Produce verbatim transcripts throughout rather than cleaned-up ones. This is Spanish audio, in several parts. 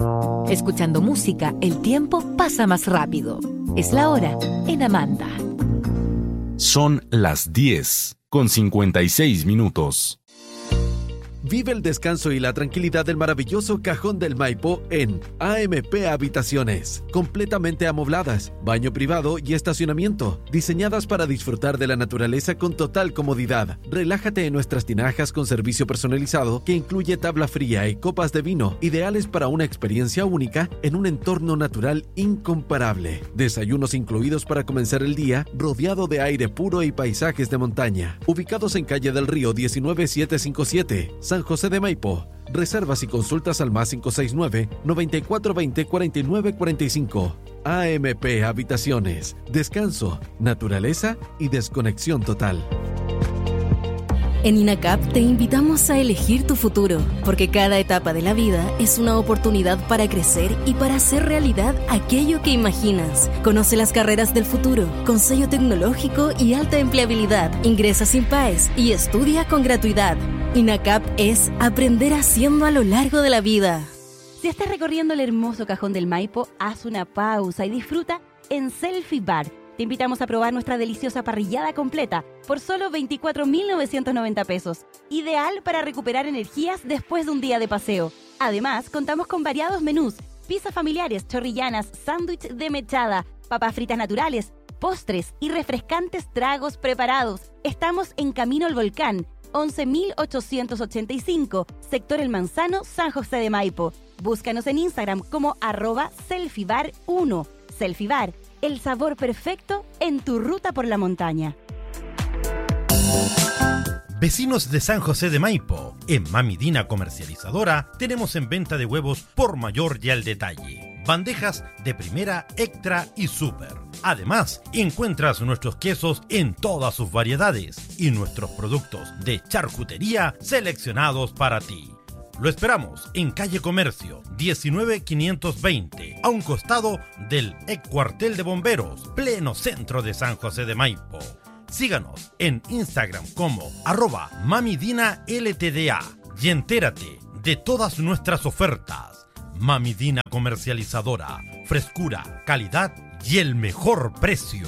Escuchando música, el tiempo pasa más rápido. Es la hora en Amanda. Son las diez con cincuenta y seis minutos. Vive el descanso y la tranquilidad del maravilloso Cajón del Maipo en A M P Habitaciones, completamente amobladas, baño privado y estacionamiento, diseñadas para disfrutar de la naturaleza con total comodidad. Relájate en nuestras tinajas con servicio personalizado que incluye tabla fría y copas de vino, ideales para una experiencia única en un entorno natural incomparable. Desayunos incluidos para comenzar el día, rodeado de aire puro y paisajes de montaña. Ubicados en Calle del Río diecinueve setecientos cincuenta y siete, San José de Maipo. Reservas y consultas al más cinco seis nueve, noventa y cuatro veinte, cuarenta y nueve cuarenta y cinco. A M P Habitaciones. Descanso, naturaleza y desconexión total. En INACAP te invitamos a elegir tu futuro, porque cada etapa de la vida es una oportunidad para crecer y para hacer realidad aquello que imaginas. Conoce las carreras del futuro, con sello tecnológico y alta empleabilidad. Ingresa sin P A E S y estudia con gratuidad. INACAP es aprender haciendo a lo largo de la vida. Si estás recorriendo el hermoso Cajón del Maipo, haz una pausa y disfruta en Selfie Bar. Te invitamos a probar nuestra deliciosa parrillada completa por solo veinticuatro mil novecientos noventa pesos. Ideal para recuperar energías después de un día de paseo. Además, contamos con variados menús, pizzas familiares, chorrillanas, sándwich de mechada, papas fritas naturales, postres y refrescantes tragos preparados. Estamos en Camino al Volcán, once mil ochocientos ochenta y cinco, sector El Manzano, San José de Maipo. Búscanos en Instagram como arroba selfiebar uno. Selfiebar, el sabor perfecto en tu ruta por la montaña. Vecinos de San José de Maipo, en Mami Dina Comercializadora tenemos en venta de huevos por mayor y al detalle. Bandejas de primera, extra y super. Además, encuentras nuestros quesos en todas sus variedades y nuestros productos de charcutería seleccionados para ti. Lo esperamos en Calle Comercio, diecinueve quinientos veinte, a un costado del ex cuartel de bomberos, pleno centro de San José de Maipo. Síganos en Instagram como arroba mamidina ltda y entérate de todas nuestras ofertas. Mami Dina Comercializadora, frescura, calidad y el mejor precio.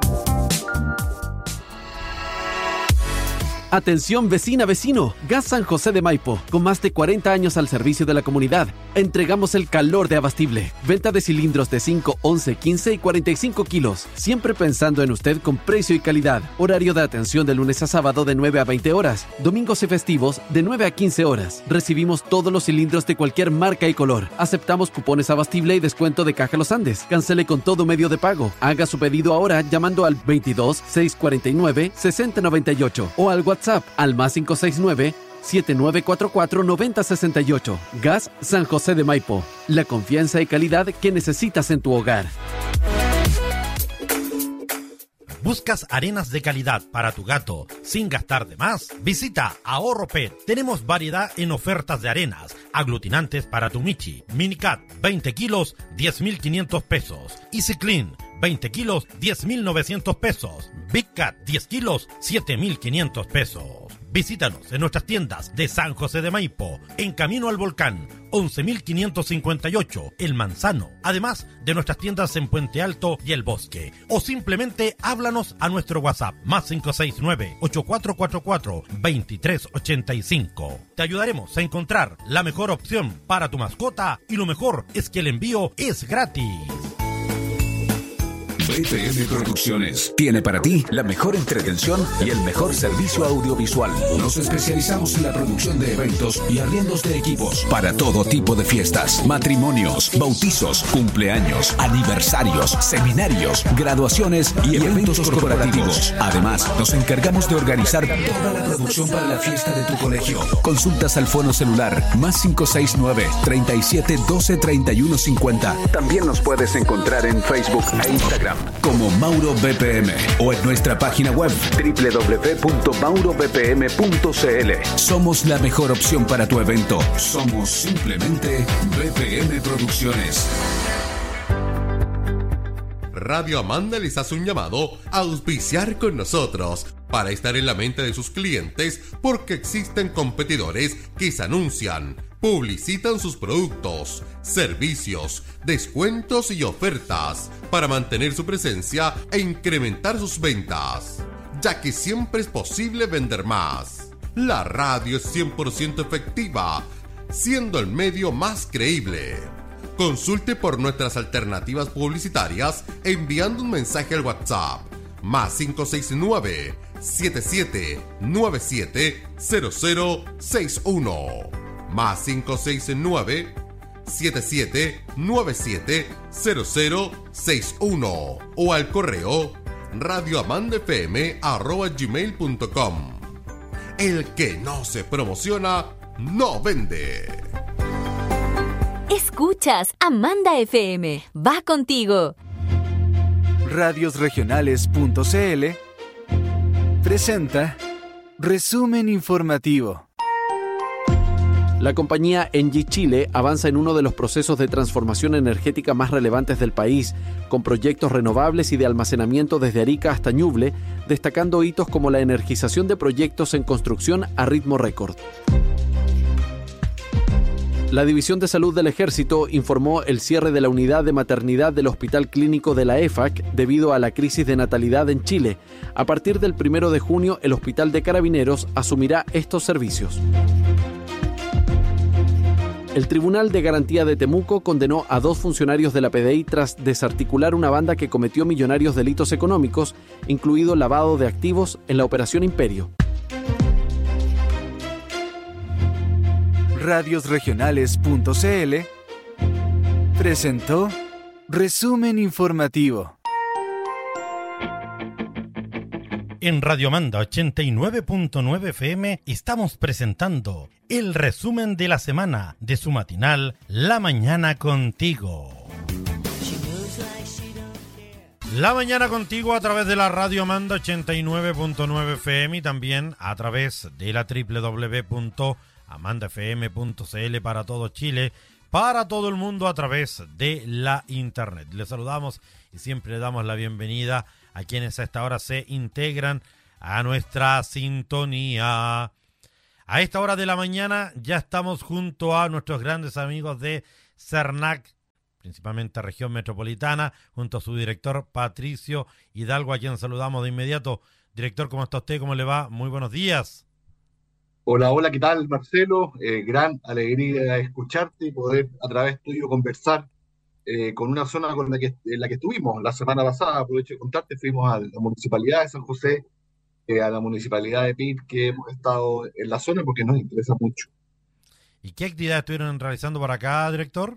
Atención vecina, vecino, Gas San José de Maipo, con más de cuarenta años al servicio de la comunidad. Entregamos el calor de Abastible. Venta de cilindros de cinco, once, quince y cuarenta y cinco kilos. Siempre pensando en usted con precio y calidad. Horario de atención de lunes a sábado de nueve a veinte horas. Domingos y festivos de nueve a quince horas. Recibimos todos los cilindros de cualquier marca y color. Aceptamos cupones Abastible y descuento de Caja Los Andes. Cancele con todo medio de pago. Haga su pedido ahora llamando al veintidós, seiscientos cuarenta y nueve, sesenta noventa y ocho o al WhatsApp al más cinco seis nueve, siete nueve cuatro cuatro, nueve cero seis ocho. Gas San José de Maipo. La confianza y calidad que necesitas en tu hogar. ¿Buscas arenas de calidad para tu gato sin gastar de más? Visita Ahorro Pet. Tenemos variedad en ofertas de arenas, aglutinantes para tu Michi. Minicat, veinte kilos, diez mil quinientos pesos. Easy Clean, veinte kilos, diez mil novecientos pesos. Big Cat, diez kilos, siete mil quinientos pesos. Visítanos en nuestras tiendas de San José de Maipo, en Camino al Volcán, once mil quinientos cincuenta y ocho, El Manzano, además de nuestras tiendas en Puente Alto y El Bosque. O simplemente háblanos a nuestro WhatsApp, más cinco seis nueve, ocho cuatro cuatro cuatro, dos tres ocho cinco. Te ayudaremos a encontrar la mejor opción para tu mascota y lo mejor es que el envío es gratis. B P M Producciones tiene para ti la mejor entretención y el mejor servicio audiovisual. Nos especializamos en la producción de eventos y arriendos de equipos para todo tipo de fiestas, matrimonios, bautizos, cumpleaños, aniversarios, seminarios, graduaciones y eventos corporativos. Además, nos encargamos de organizar toda la producción para la fiesta de tu colegio. Consultas al fono celular más cinco seis nueve, treinta y siete, doce, treinta y uno cincuenta. También nos puedes encontrar en Facebook e Instagram como Mauro B P M o en nuestra página web doble u doble u doble u punto mauro b p m punto c l. Somos la mejor opción para tu evento. Somos simplemente B P M Producciones. Radio Amanda les hace un llamado a auspiciar con nosotros para estar en la mente de sus clientes porque existen competidores que se anuncian. Publicitan sus productos, servicios, descuentos y ofertas para mantener su presencia e incrementar sus ventas, ya que siempre es posible vender más. La radio es cien por ciento efectiva, siendo el medio más creíble. Consulte por nuestras alternativas publicitarias enviando un mensaje al WhatsApp más cinco seis nueve, siete siete nueve siete, cero cero seis uno más cinco seis nueve, siete siete nueve siete, cero cero seis uno o al correo radioamandafm arroba gmail punto com. El que no se promociona, no vende. Escuchas Amanda F M. Va contigo. Radiosregionales.cl presenta Resumen Informativo. La compañía Engie Chile avanza en uno de los procesos de transformación energética más relevantes del país, con proyectos renovables y de almacenamiento desde Arica hasta Ñuble, destacando hitos como la energización de proyectos en construcción a ritmo récord. La División de Salud del Ejército informó el cierre de la unidad de maternidad del Hospital Clínico de la E F A C debido a la crisis de natalidad en Chile. A partir del primero de junio, el Hospital de Carabineros asumirá estos servicios. El Tribunal de Garantía de Temuco condenó a dos funcionarios de la P D I tras desarticular una banda que cometió millonarios delitos económicos, incluido lavado de activos en la Operación Imperio. Radiosregionales.cl presentó Resumen Informativo. En Radio Amanda ochenta y nueve punto nueve F M estamos presentando el resumen de la semana de su matinal La Mañana Contigo. La Mañana Contigo a través de la Radio Amanda ochenta y nueve punto nueve F M y también a través de la doble u doble u doble u punto amanda f m punto c l para todo Chile, para todo el mundo a través de la internet. Les saludamos y siempre le damos la bienvenida a quienes a esta hora se integran a nuestra sintonía. A esta hora de la mañana ya estamos junto a nuestros grandes amigos de CERNAC, principalmente región metropolitana, junto a su director Patricio Hidalgo, a quien saludamos de inmediato. Director, ¿cómo está usted? ¿Cómo le va? Muy buenos días. Hola, hola, ¿qué tal, Marcelo? Eh, gran alegría escucharte y poder a través tuyo conversar eh, con una zona con la que, en la que estuvimos la semana pasada. Aprovecho de contarte, fuimos a la Municipalidad de San José, eh, a la Municipalidad de Pit, que hemos estado en la zona porque nos interesa mucho. ¿Y qué actividades estuvieron realizando por acá, director?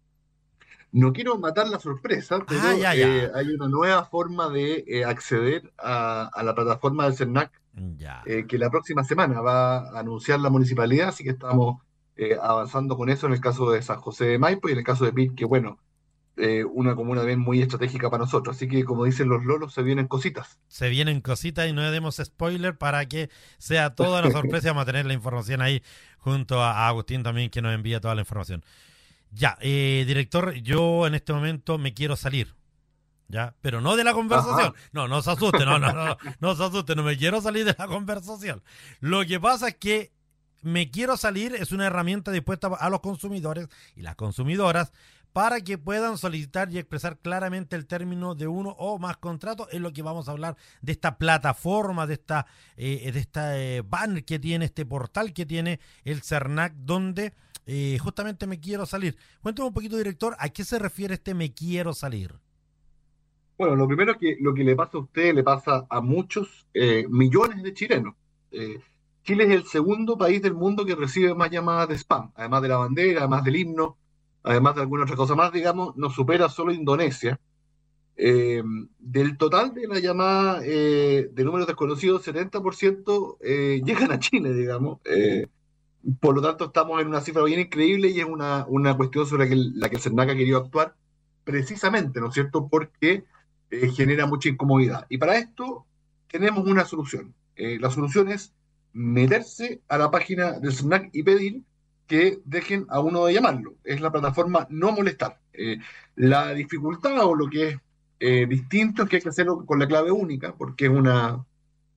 No quiero matar la sorpresa, pero ah, ya, ya. Eh, hay una nueva forma de eh, acceder a, a la plataforma del CERNAC, ya. Eh, que la próxima semana va a anunciar la municipalidad, así que estamos eh, avanzando con eso en el caso de San José de Maipo y en el caso de Pit, que bueno, eh, una comuna también muy estratégica para nosotros, así que como dicen los lolos, se vienen cositas. Se vienen cositas y no demos spoiler para que sea toda una sorpresa. Vamos a tener la información ahí junto a Agustín también, que nos envía toda la información. Ya, eh, director, yo en este momento me quiero salir. ¿Ya? Pero no de la conversación. Ajá. No, no se asuste, no, no, no, no se asuste, no me quiero salir de la conversación. Lo que pasa es que me quiero salir es una herramienta dispuesta a los consumidores y las consumidoras para que puedan solicitar y expresar claramente el término de uno o más contratos. Es lo que vamos a hablar de esta plataforma, de esta, eh, de esta eh, banner que tiene, este portal que tiene el CERNAC, donde eh, justamente me quiero salir. Cuéntame un poquito, director, ¿a qué se refiere este me quiero salir? Bueno, lo primero que lo que le pasa a usted le pasa a muchos eh, millones de chilenos. Eh, Chile es el segundo país del mundo que recibe más llamadas de spam, además de la bandera, además del himno, además de alguna otra cosa más, digamos, nos supera solo Indonesia. Eh, del total de la llamada eh, de números desconocidos, setenta por ciento eh, llegan a Chile, digamos. Eh, por lo tanto, estamos en una cifra bien increíble y es una, una cuestión sobre la que, la que el CERNAC ha querido actuar precisamente, ¿no es cierto?, porque Eh, genera mucha incomodidad. Y para esto tenemos una solución. Eh, la solución es meterse a la página del CERNAC y pedir que dejen a uno de llamarlo. Es la plataforma No Molestar. Eh, la dificultad o lo que es eh, distinto es que hay que hacerlo con la clave única, porque es una,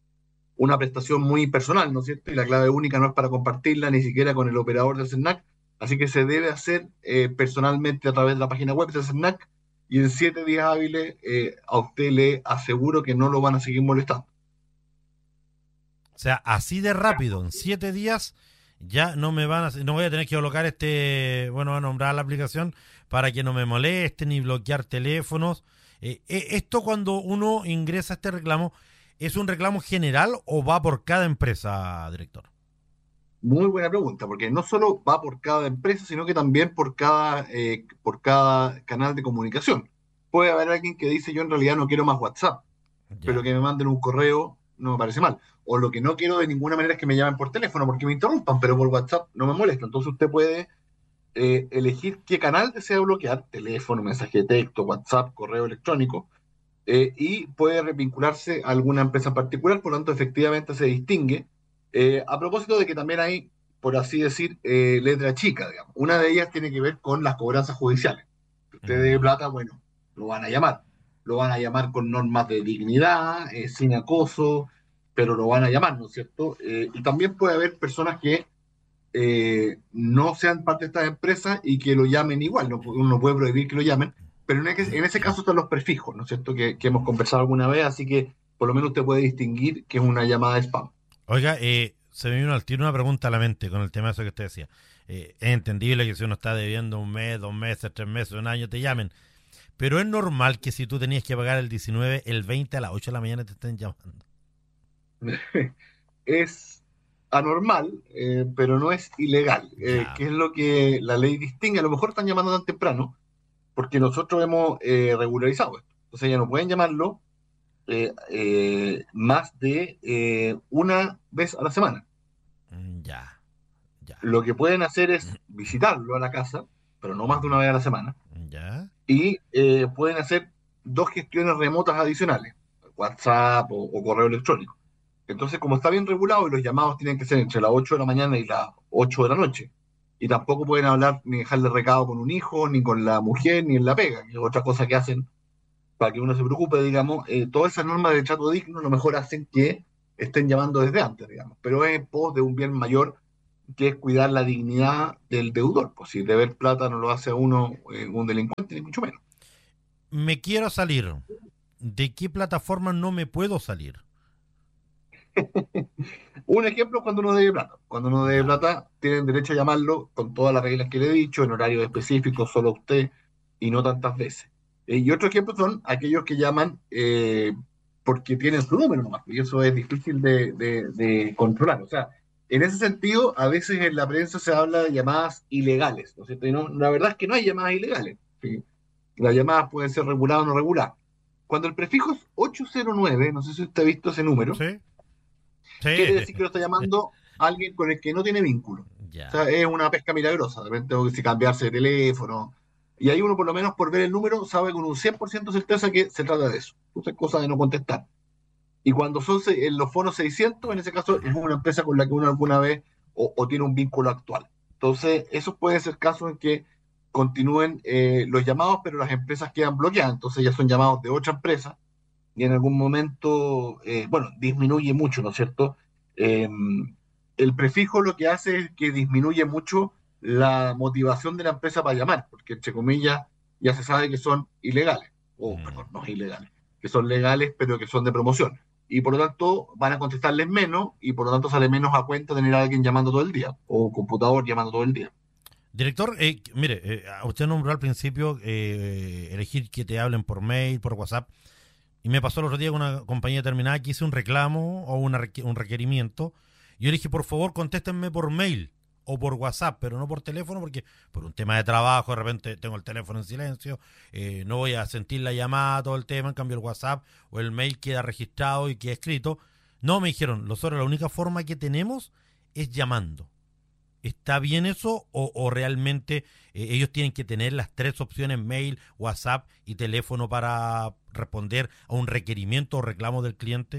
una prestación muy personal, ¿no es cierto? Y la clave única no es para compartirla ni siquiera con el operador del CERNAC, Así que se debe hacer eh, personalmente a través de la página web de CERNAC y en siete días hábiles eh, a usted le aseguro que no lo van a seguir molestando. O sea, así de rápido, en siete días ya no me van a, no voy a tener que colocar este, bueno, voy a nombrar la aplicación para que no me moleste ni bloquear teléfonos. Eh, eh, esto cuando uno ingresa a este reclamo, ¿es un reclamo general o va por cada empresa, director? Muy buena pregunta, porque no solo va por cada empresa, sino que también por cada, eh, por cada canal de comunicación. Puede haber alguien que dice, yo en realidad no quiero más WhatsApp, ya, pero que me manden un correo no me parece mal. O lo que no quiero de ninguna manera es que me llamen por teléfono porque me interrumpan, pero por WhatsApp no me molesta. Entonces usted puede eh, elegir qué canal desea bloquear, teléfono, mensaje de texto, WhatsApp, correo electrónico, eh, y puede revincularse a alguna empresa en particular, por lo tanto efectivamente se distingue. Eh, a propósito de que también hay, por así decir, eh, letra chica, digamos. Una de ellas tiene que ver con las cobranzas judiciales. Si usted debe plata, bueno, lo van a llamar. Lo van a llamar con normas de dignidad, eh, sin acoso, pero lo van a llamar, ¿no es cierto? Eh, y también puede haber personas que eh, no sean parte de estas empresas y que lo llamen igual. No, uno no puede prohibir que lo llamen, pero en, en ese caso están los prefijos, ¿no es cierto? Que, que hemos conversado alguna vez, así que por lo menos usted puede distinguir que es una llamada de spam. Oiga, eh, se me vino al tiro una pregunta a la mente con el tema de eso que usted decía. Eh, es entendible que si uno está debiendo un mes, dos meses, tres meses, un año, te llamen. Pero es normal que si tú tenías que pagar el diecinueve, el veinte a las ocho de la mañana te estén llamando. Es anormal, eh, pero no es ilegal. Eh, ¿Qué es lo que la ley distingue? A lo mejor están llamando tan temprano porque nosotros hemos eh, regularizado esto. Entonces ya no pueden llamarlo eh, eh, más de eh, una vez a la semana. Ya, ya. Lo que pueden hacer es visitarlo a la casa, pero no más de una vez a la semana. Ya. Y eh, pueden hacer dos gestiones remotas adicionales, WhatsApp o, o correo electrónico. Entonces, como está bien regulado y los llamados tienen que ser entre las ocho de la mañana y las ocho de la noche, y tampoco pueden hablar ni dejarle recado con un hijo, ni con la mujer, ni en la pega, que es otra cosa que hacen para que uno se preocupe, digamos, eh, todas esas normas de trato digno a lo mejor hacen que estén llamando desde antes, digamos, pero es en pos de un bien mayor que es cuidar la dignidad del deudor. Pues si deber plata no lo hace a uno eh, un delincuente, ni mucho menos. Me quiero salir. ¿De qué plataforma no me puedo salir? Un ejemplo es cuando uno debe plata. Cuando uno debe plata, tienen derecho a llamarlo con todas las reglas que le he dicho, en horarios específicos, solo a usted, y no tantas veces. Eh, y otro ejemplo son aquellos que llaman eh, porque tienen su número nomás, y eso es difícil de, de, de controlar. O sea, en ese sentido, a veces en la prensa se habla de llamadas ilegales, ¿no es cierto? Y no, la verdad es que no hay llamadas ilegales. ¿Sí? Las llamadas pueden ser reguladas o no reguladas. Cuando el prefijo es ocho cero nueve, no sé si usted ha visto ese número, ¿sí? Sí. Quiere decir que lo está llamando alguien con el que no tiene vínculo. Ya. O sea, es una pesca milagrosa. De repente tengo que cambiarse de teléfono. Y ahí uno, por lo menos por ver el número, sabe con un cien por ciento de certeza que se trata de eso. Entonces, cosa de no contestar. Y cuando son en los fonos seiscientos, en ese caso es una empresa con la que uno alguna vez o, o tiene un vínculo actual. Entonces, esos pueden ser casos en que continúen eh, los llamados, pero las empresas quedan bloqueadas. Entonces ya son llamados de otra empresa y en algún momento, eh, bueno, disminuye mucho, ¿no es cierto? Eh, el prefijo lo que hace es que disminuye mucho la motivación de la empresa para llamar, porque entre comillas ya se sabe que son ilegales, o mm. perdón, no ilegales, que son legales pero que son de promoción. Y por lo tanto van a contestarles menos y por lo tanto sale menos a cuenta tener a alguien llamando todo el día o computador llamando todo el día. Director, eh, mire, eh, usted nombró al principio eh, elegir que te hablen por mail, por WhatsApp, y me pasó el otro día con una compañía determinada que hice un reclamo o una, un requerimiento. Yo le dije, por favor, contéstenme por mail o por WhatsApp, pero no por teléfono, porque por un tema de trabajo, de repente tengo el teléfono en silencio, eh, no voy a sentir la llamada, todo el tema, en cambio el WhatsApp o el mail queda registrado y queda escrito. No, me dijeron, nosotros la única forma que tenemos es llamando. ¿Está bien eso o, o realmente eh, ellos tienen que tener las tres opciones, mail, WhatsApp y teléfono para responder a un requerimiento o reclamo del cliente?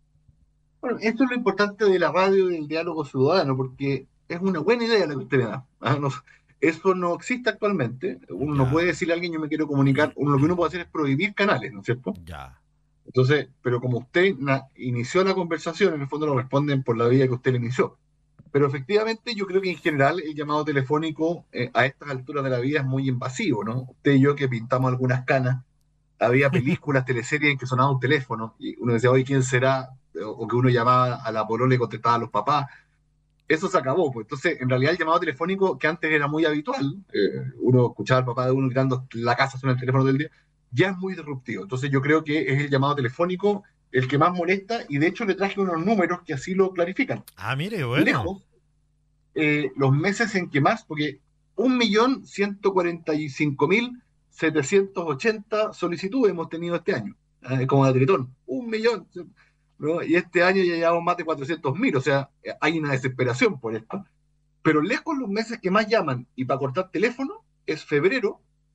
Bueno, esto es lo importante de la radio y del diálogo ciudadano, porque es una buena idea la que usted me da. ¿Ah? No, eso no existe actualmente. Uno ya. no puede decirle a alguien yo me quiero comunicar. Uno, lo que uno puede hacer es prohibir canales, ¿no es cierto? Ya. Entonces, pero como usted na, inició la conversación, en el fondo lo responden por la vía que usted le inició. pero efectivamente yo creo que en general el llamado telefónico eh, a estas alturas de la vida es muy invasivo, ¿no? Usted y yo que pintamos algunas canas, había películas, teleseries en que sonaba un teléfono y uno decía, oye, ¿quién será? O que uno llamaba a la polola y contestaba a los papás. Eso se acabó, pues. Entonces, en realidad el llamado telefónico, que antes era muy habitual, eh, uno escuchaba al papá de uno gritando, la casa suena el teléfono del día, ya es muy disruptivo. Entonces yo creo que es el llamado telefónico el que más molesta, y de hecho le traje unos números que así lo clarifican. Ah, mire, bueno. Lejos, eh, los meses en que más, porque un millón ciento cuarenta y cinco mil setecientos ochenta solicitudes hemos tenido este año, eh, como la Teletón, un millón, ¿no? Y este año ya llevamos más de cuatrocientos mil, o sea, hay una desesperación por esto. Pero lejos los meses que más llaman y para cortar teléfono es febrero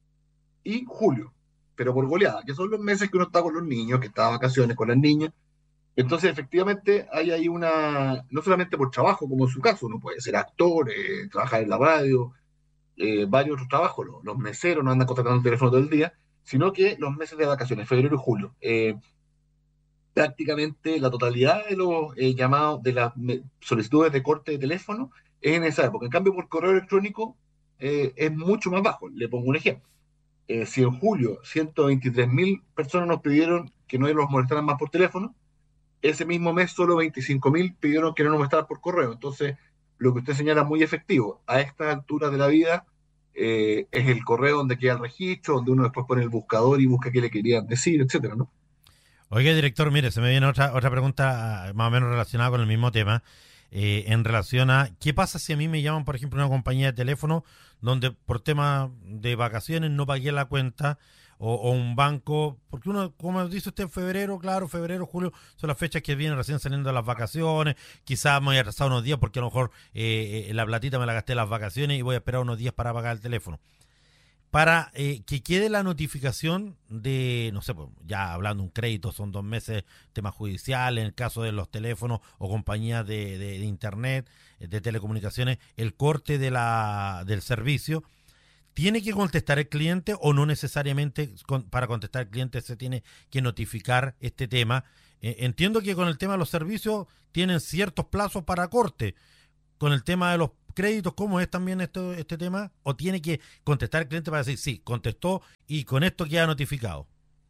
y julio, pero por goleada, que son los meses que uno está con los niños, que está de vacaciones con las niñas. Entonces, efectivamente, hay ahí una, no solamente por trabajo, como en su caso, uno puede ser actor, eh, trabajar en la radio, eh, varios otros trabajos, los, los meseros no andan contratando el teléfono todo el día, sino que los meses de vacaciones, febrero y julio. Eh, prácticamente la totalidad de los eh, llamados, de las me, solicitudes de corte de teléfono es en esa época. En cambio, por correo electrónico eh, es mucho más bajo. Le pongo un ejemplo. Eh, si en julio ciento veintitrés mil personas nos pidieron que no los molestaran más por teléfono, ese mismo mes solo veinticinco mil pidieron que no nos molestaran por correo. Entonces, lo que usted señala es muy efectivo. A estas alturas de la vida eh, es el correo donde queda el registro, donde uno después pone el buscador y busca qué le querían decir, etcétera, ¿no? Oiga, director, mire, se me viene otra otra pregunta más o menos relacionada con el mismo tema, eh, en relación a qué pasa si a mí me llaman, por ejemplo, una compañía de teléfono donde por tema de vacaciones no pagué la cuenta, o, o un banco, porque uno, como dice usted, febrero, claro, febrero, julio, son las fechas que vienen recién saliendo de las vacaciones, quizás me voy a atrasar unos días porque a lo mejor eh, la platita me la gasté en las vacaciones y voy a esperar unos días para pagar el teléfono. Para eh, que quede la notificación de, no sé, pues, ya hablando de un crédito, son dos meses, temas judiciales, en el caso de los teléfonos o compañías de, de, de internet, de telecomunicaciones, el corte de la del servicio, ¿tiene que contestar el cliente o no necesariamente con, para contestar el cliente se tiene que notificar este tema? Eh, entiendo que con el tema de los servicios tienen ciertos plazos para corte. Con el tema de los créditos, ¿cómo es también esto, este tema? ¿O tiene que contestar el cliente para decir, sí, contestó y con esto queda notificado?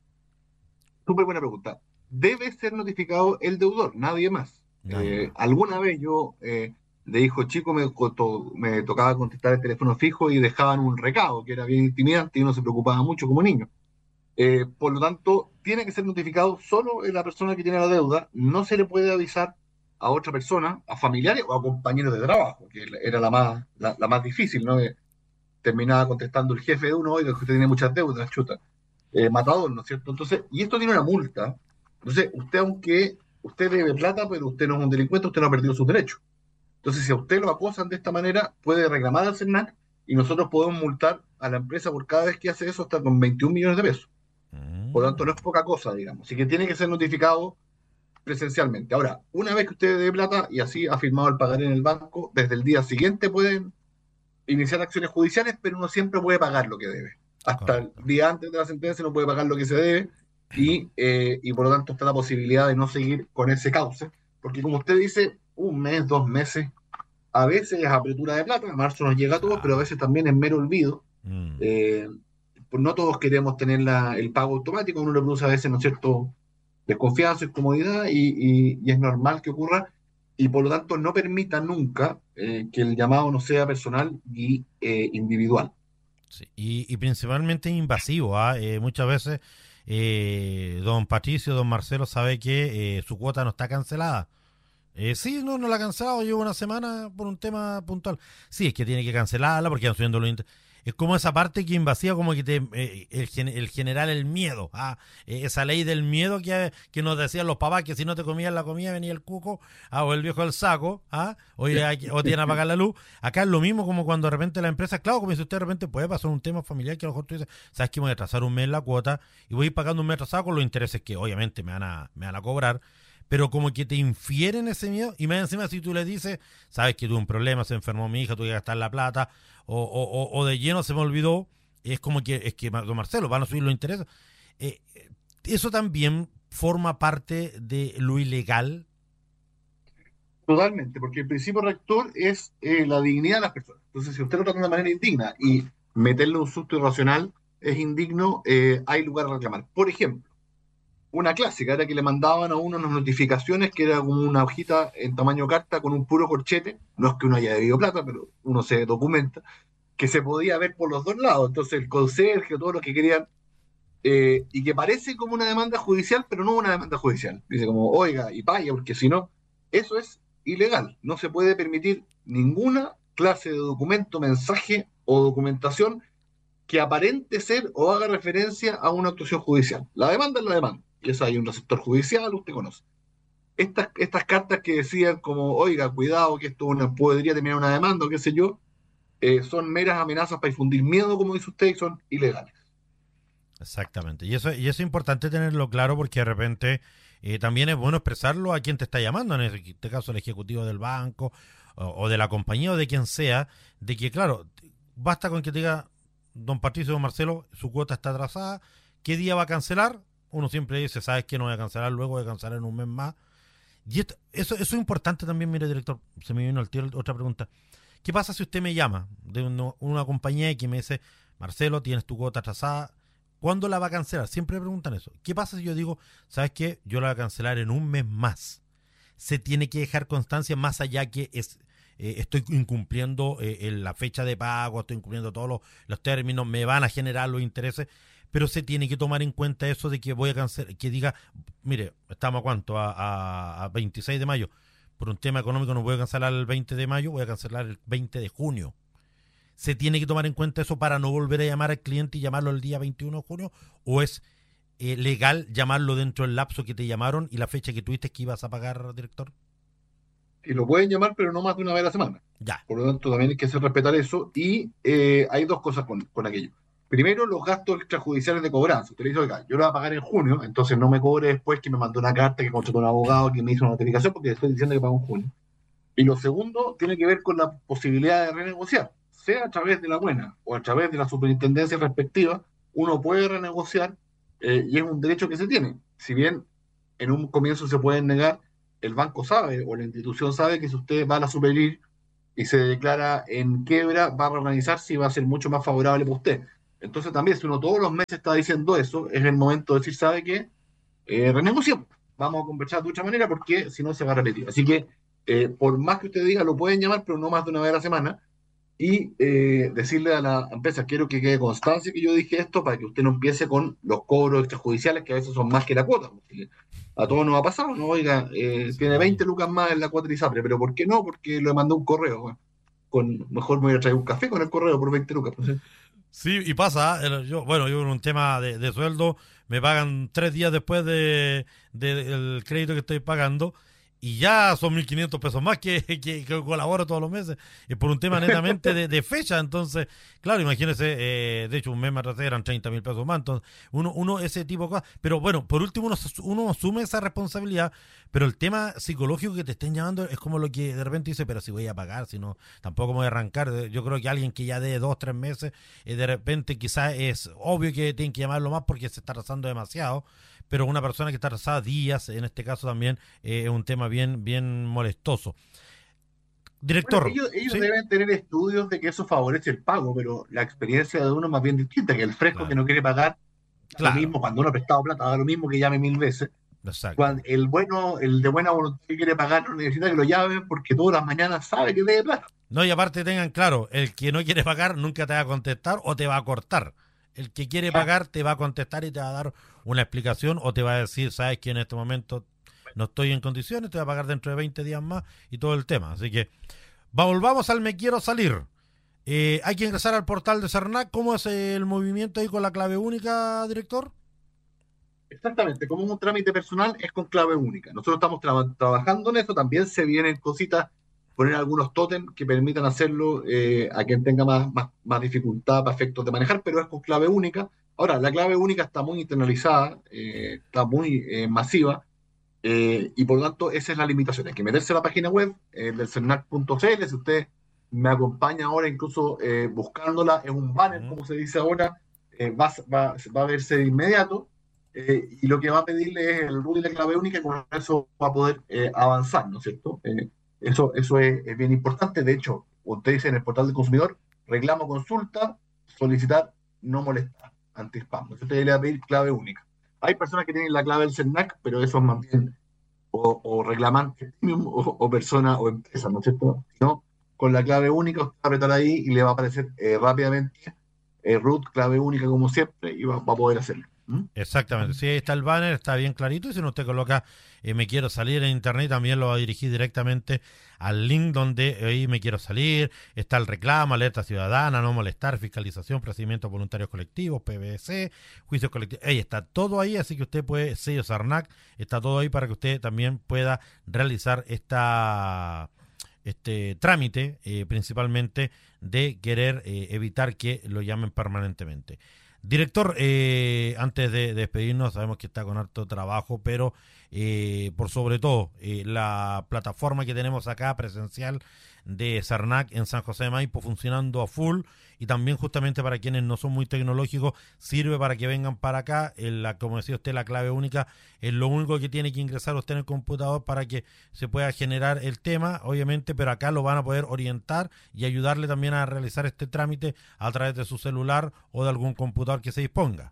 Súper buena pregunta. Debe ser notificado el deudor, nadie más. Nadie eh, más. Alguna vez yo, eh, de hijo chico, me, to, me tocaba contestar el teléfono fijo y dejaban un recado, que era bien intimidante y uno se preocupaba mucho como niño. Eh, por lo tanto, tiene que ser notificado solo la persona que tiene la deuda, no se le puede avisar a otra persona, a familiares o a compañeros de trabajo, que era la más, la, la más difícil, ¿no? Eh, terminaba contestando el jefe de uno, oiga, que usted tiene muchas deudas, chuta, eh, matador, ¿no es cierto? Entonces, y esto tiene una multa. Entonces, usted, aunque usted debe plata, pero usted no es un delincuente, usted no ha perdido sus derechos. Entonces, si a usted lo acosan de esta manera, puede reclamar al CERNAC y nosotros podemos multar a la empresa por cada vez que hace eso hasta con veintiún millones de pesos. Por lo tanto, no es poca cosa, digamos. Así que tiene que ser notificado presencialmente. Ahora, una vez que usted dé plata y así ha firmado el pagaré en el banco, desde el día siguiente pueden iniciar acciones judiciales, pero uno siempre puede pagar lo que debe. Hasta Correcto. El día antes de la sentencia no puede pagar lo que se debe y, eh, y por lo tanto está la posibilidad de no seguir con ese cauce, porque como usted dice, un mes, dos meses, a veces es apretura de plata, en marzo nos llega a todos, pero a veces también es mero olvido. Mm. Eh, pues no todos queremos tener la, el pago automático, uno le produce a veces, ¿no es cierto?, desconfianza, incomodidad y, y, y es normal que ocurra y por lo tanto no permita nunca eh, que el llamado no sea personal y eh, individual. Sí, y, y principalmente invasivo, ¿eh? Eh, muchas veces eh, don Patricio, don Marcelo sabe que eh, su cuota no está cancelada. Eh, sí, no, no la ha cancelado, llevo una semana por un tema puntual. Sí, es que tiene que cancelarla porque van subiendo los intereses. Es como esa parte que invasiva, como que te, eh, el, el generar el miedo, ah, eh, esa ley del miedo que, que nos decían los papás, que si no te comías la comida venía el cuco, ah, o el viejo del saco, ah, o, o tienen a pagar la luz. Acá es lo mismo como cuando de repente la empresa, claro, como dice usted, de repente puede pasar un tema familiar que a lo mejor tú dices, sabes que voy a atrasar un mes la cuota y voy a ir pagando un mes atrasado con los intereses que obviamente me van a, me van a cobrar. Pero como que te infieren ese miedo y más encima si tú le dices, sabes que tuve un problema, se enfermó mi hija, tuve que gastar la plata o, o, o de lleno se me olvidó, es como que, es que don Marcelo, van a subir los intereses. Eh, ¿Eso también forma parte de lo ilegal? Totalmente, porque el principio rector es eh, la dignidad de las personas. Entonces, si usted lo trata de manera indigna y meterle un susto irracional es indigno, eh, hay lugar a reclamar. Por ejemplo, una clásica era que le mandaban a uno unas notificaciones que era como una hojita en tamaño carta con un puro corchete, no es que uno haya debido plata, pero uno se documenta, que se podía ver por los dos lados. Entonces el conserje, todos los que querían, eh, y que parece como una demanda judicial, pero no una demanda judicial. Dice como, oiga, y vaya, porque si no, eso es ilegal. No se puede permitir ninguna clase de documento, mensaje o documentación que aparente ser o haga referencia a una actuación judicial. La demanda es la demanda. Y eso hay un receptor judicial, usted conoce. Estas, estas cartas que decían como, oiga, cuidado, que esto una, podría terminar una demanda o qué sé yo, eh, son meras amenazas para infundir miedo, como dice usted, y son ilegales. Exactamente. Y eso, y eso es importante tenerlo claro porque de repente eh, también es bueno expresarlo a quien te está llamando, en este caso el ejecutivo del banco o, o de la compañía o de quien sea, de que, claro, basta con que te diga, don Patricio, don Marcelo, su cuota está atrasada, ¿qué día va a cancelar? Uno siempre dice, ¿sabes qué? No voy a cancelar, luego voy a cancelar en un mes más. Y esto, eso, eso es importante también, mire, director, se me vino al tiro otra pregunta. ¿Qué pasa si usted me llama de uno, una compañía y que me dice, Marcelo, tienes tu cuota atrasada, ¿cuándo la va a cancelar? Siempre me preguntan eso. ¿Qué pasa si yo digo, ¿sabes qué? Yo la voy a cancelar en un mes más. Se tiene que dejar constancia más allá que es... Eh, estoy incumpliendo eh, la fecha de pago, estoy incumpliendo todos los, los términos, me van a generar los intereses, pero se tiene que tomar en cuenta eso de que voy a cancelar, que diga, mire, estamos a cuánto, a, a, a veintiséis de mayo, por un tema económico no voy a cancelar el veinte de mayo, voy a cancelar el veinte de junio. ¿Se tiene que tomar en cuenta eso para no volver a llamar al cliente y llamarlo el día veintiuno de junio? ¿O es eh, legal llamarlo dentro del lapso que te llamaron y la fecha que tuviste que ibas a pagar, director? Y lo pueden llamar, pero no más de una vez a la semana. Ya. Por lo tanto, también hay que hacer respetar eso. Y eh, hay dos cosas con, con aquello. Primero, los gastos extrajudiciales de cobranza. Usted le dice, oiga, yo lo voy a pagar en junio, entonces no me cobre después que me mandó una carta, que contrató un abogado, que me hizo una notificación, porque le estoy diciendo que pago en junio. Y lo segundo, tiene que ver con la posibilidad de renegociar. Sea a través de la buena o a través de la superintendencia respectiva, uno puede renegociar eh, y es un derecho que se tiene. Si bien en un comienzo se pueden negar, el banco sabe o la institución sabe que si usted va a la superir y se declara en quiebra, va a reorganizarse y va a ser mucho más favorable para usted. Entonces también, si uno todos los meses está diciendo eso, es el momento de decir, ¿sabe qué? Eh, renegociemos. Vamos a conversar de otra manera porque si no se va a repetir. Así que, eh, por más que usted diga, lo pueden llamar, pero no más de una vez a la semana. Y eh, decirle a la empresa, quiero que quede constancia que yo dije esto para que usted no empiece con los cobros extrajudiciales, que a veces son más que la cuota. A todos nos ha pasado, ¿no? Oiga, eh, tiene veinte lucas más en la cuota de ISAPRE, pero ¿por qué no? Porque le mandó un correo. Bueno, con, mejor me voy a traer un café con el correo por veinte lucas. ¿Sí? Sí, y pasa, yo, bueno, yo en un tema de, de sueldo, me pagan tres días después de, de, del crédito que estoy pagando, y ya son mil quinientos pesos más que, que, que colaboro todos los meses, y por un tema netamente de, de fecha. Entonces, claro, imagínese, eh, de hecho un mes más atrás eran treinta mil pesos más, entonces uno, uno ese tipo de cosas, pero bueno, por último uno, uno asume esa responsabilidad, pero el tema psicológico que te estén llamando es como lo que de repente dice, pero si voy a pagar, si no, tampoco me voy a arrancar. Yo creo que alguien que ya de dos, tres meses, eh, de repente quizás es obvio que tienen que llamarlo más porque se está atrasando demasiado, pero una persona que está atrasada días, en este caso también, eh, es un tema bien, bien molestoso. Director. Bueno, ellos ellos ¿sí? deben tener estudios de que eso favorece el pago, pero la experiencia de uno es más bien distinta, que el fresco Claro. que no quiere pagar, Claro. lo mismo cuando uno ha prestado plata, da lo mismo que llame mil veces. Exacto. Cuando el bueno, el de buena voluntad que quiere pagar, no necesita que lo llamen porque todas las mañanas sabe que debe plata. No, y aparte tengan claro, el que no quiere pagar nunca te va a contestar o te va a cortar. El que quiere pagar te va a contestar y te va a dar una explicación o te va a decir, sabes que en este momento no estoy en condiciones, te va a pagar dentro de veinte días más y todo el tema. Así que volvamos al me quiero salir. Eh, hay que ingresar al portal de Cernac. ¿Cómo es el movimiento ahí con la clave única, director? Exactamente, como un trámite personal es con clave única. Nosotros estamos tra- trabajando en eso, también se vienen cositas, poner algunos tótems que permitan hacerlo eh, a quien tenga más, más, más dificultad para efectos de manejar, pero es con clave única. Ahora, la clave única está muy internalizada, eh, está muy eh, masiva, eh, y por lo tanto esa es la limitación. Hay que meterse a la página web eh, del cernac punto c l. Si usted me acompaña ahora, incluso eh, buscándola, es un banner, Ujú. como se dice ahora, eh, va, va, va a verse de inmediato. Eh, y lo que va a pedirle es el root y la clave única, y con eso va a poder eh, avanzar, ¿no es cierto? Eh, Eso, eso es, es bien importante. De hecho, usted dice en el portal del consumidor, reclamo, consulta, solicitar, no molestar, anti-spam. Usted le va a pedir clave única. Hay personas que tienen la clave del CERNAC, pero eso es más bien o, o reclamante o, o persona o empresa, ¿no es cierto? ¿No? Con la clave única usted va a apretar ahí y le va a aparecer eh, rápidamente eh, root, clave única como siempre, y va, va a poder hacerlo. ¿Mm? Exactamente, sí, ahí está el banner, está bien clarito, y si no usted coloca eh, me quiero salir en internet, también lo va a dirigir directamente al link donde ahí me quiero salir, está el reclamo, alerta ciudadana, no molestar, fiscalización, procedimientos voluntarios colectivos, P V C, juicios colectivos, ahí está todo ahí, así que usted puede, sello CERNAC, está todo ahí para que usted también pueda realizar esta este trámite, eh, principalmente de querer eh, evitar que lo llamen permanentemente. Director, eh, antes de, de despedirnos, sabemos que está con harto trabajo, pero eh, por sobre todo eh, la plataforma que tenemos acá presencial de CERNAC en San José de Maipo funcionando a full, y también justamente para quienes no son muy tecnológicos sirve para que vengan para acá. En la, como decía usted, la clave única es lo único que tiene que ingresar usted en el computador para que se pueda generar el tema, obviamente, pero acá lo van a poder orientar y ayudarle también a realizar este trámite a través de su celular o de algún computador que se disponga.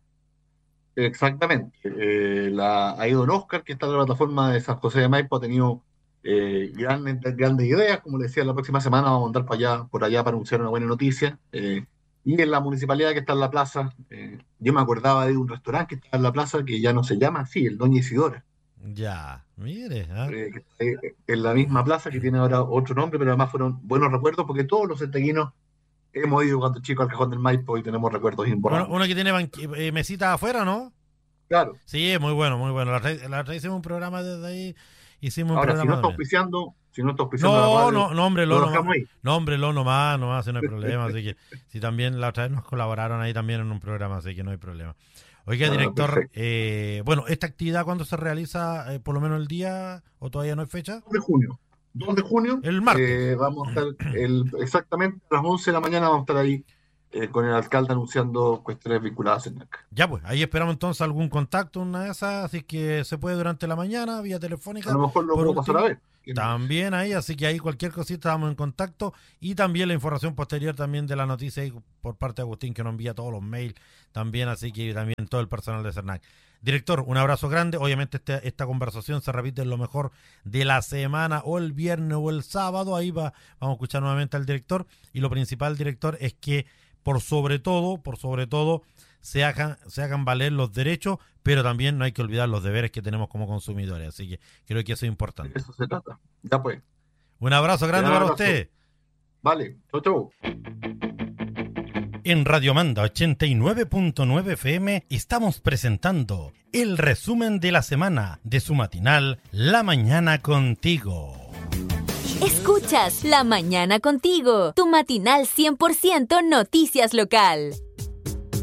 Exactamente. Eh, la, ha ido don Oscar, que está en la plataforma de San José de Maipo, ha tenido eh, grandes, grandes ideas. Como le decía, la próxima semana vamos a andar para allá, por allá para anunciar una buena noticia. Eh, y en la municipalidad que está en la plaza, eh, yo me acordaba de un restaurante que está en la plaza que ya no se llama así, el Doña Isidora. Ya, mire. ¿eh? Eh, que está en la misma plaza, que tiene ahora otro nombre, pero además fueron buenos recuerdos porque todos los centeguinos hemos ido cuando chicos al Cajón del Maipo y tenemos recuerdos importantes. Uno, uno que tiene banqui- eh, mesitas afuera, ¿no? Claro. Sí, es muy bueno, muy bueno. La otra la otra hicimos un programa desde ahí. Hicimos un Ahora, programa si no está también. auspiciando, si no está auspiciando No, la radio, no, no, hombre, lo, lo no, dejamos ahí. no, hombre, lo nomás, nomás, no hay problema. Así que si también la otra vez nos colaboraron ahí también en un programa, así que no hay problema. Oiga, Ah, director, perfecto. eh, bueno, ¿esta actividad cuándo se realiza? Eh, ¿Por lo menos el día o todavía no hay fecha? dos de junio. dos de junio. El martes. Eh, vamos a estar el, exactamente a las once de la mañana vamos a estar ahí eh, con el alcalde anunciando cuestiones vinculadas a CERNAC. Ya pues, ahí esperamos entonces algún contacto, una de esas, así que se puede durante la mañana, vía telefónica. A lo mejor lo Por puedo pasar a último, ver. También ahí, así que ahí cualquier cosita estamos en contacto, y también la información posterior también de la noticia ahí por parte de Agustín, que nos envía todos los mails también, así que también todo el personal de CERNAC. Director, un abrazo grande. Obviamente este, esta conversación se repite en lo mejor de la semana, o el viernes o el sábado. Ahí va, vamos a escuchar nuevamente al director, y lo principal, director, es que por sobre todo, por sobre todo, se hagan, se hagan valer los derechos, pero también no hay que olvidar los deberes que tenemos como consumidores. Así que creo que eso es importante. De eso se trata. Ya pues. Un abrazo grande Un para abrazo. usted. Vale, chau, chau. En Radio Manda ochenta y nueve punto nueve F M estamos presentando el resumen de la semana de su matinal La Mañana Contigo. Escuchas La Mañana Contigo, tu matinal cien por ciento noticias local.